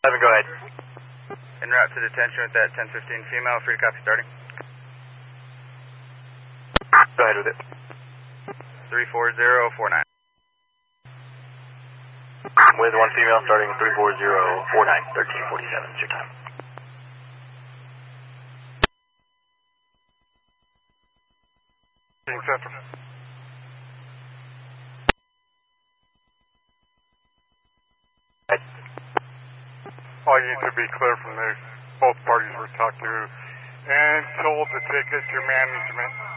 11, go ahead. En route to detention with that 1015 female, free to copy starting. Go ahead with it. 34049. With one female starting 34049, 1347, it's your time. Being set from. All you need to be clear from there, both parties were talked to and told to take it to management.